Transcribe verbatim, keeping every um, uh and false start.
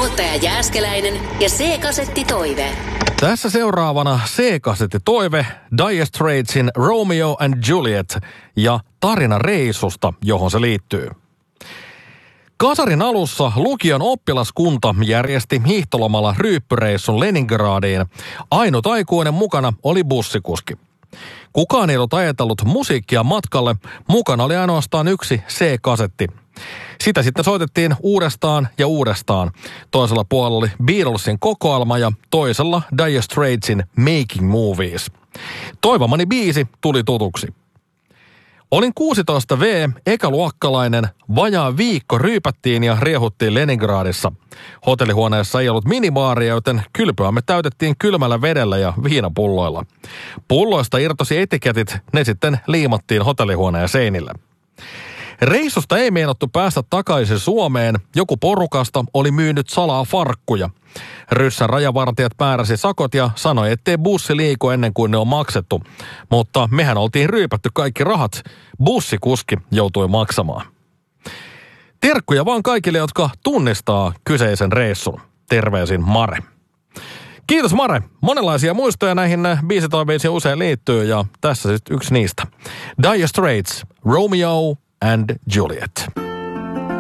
Tuottaja Jääskeläinen ja C-kasetti Toive. Tässä seuraavana C-kasetti Toive, Dire Straitsin Romeo and Juliet ja tarina reissusta, johon se liittyy. Kasarin alussa lukion oppilaskunta järjesti hiihtolomalla ryyppyreissun Leningradiin. Ainut aikuinen mukana oli bussikuski. Kukaan ei ollut ajatellut musiikkia matkalle, mukana oli ainoastaan yksi C-kasetti. Sitä sitten soitettiin uudestaan ja uudestaan. Toisella puolella oli Beatlesin kokoelma ja toisella Dire Straitsin Making Movies. Toivomani biisi tuli tutuksi. Olin kuusitoista vuotias, ekaluokkalainen, vajaa viikko ryypättiin ja riehuttiin Leningradissa. Hotellihuoneessa ei ollut minibaaria, joten kylpyämme täytettiin kylmällä vedellä ja viinapulloilla. Pulloista irtosi etiketit, ne sitten liimattiin hotellihuoneen seinille. Reissusta ei meinattu päästä takaisin Suomeen, joku porukasta oli myynyt salaa farkkuja. Ryssän rajavartijat määräsi sakot ja sanoi, ettei bussi liiku ennen kuin ne on maksettu. Mutta mehän oltiin ryypätty kaikki rahat, bussikuski joutui maksamaan. Terkkuja vaan kaikille, jotka tunnistaa kyseisen reissun. Terveisin Mare. Kiitos Mare. Monenlaisia muistoja näihin biisitoiveisiin usein liittyy ja tässä sitten yksi niistä. Dire Straits, Romeo and Juliet.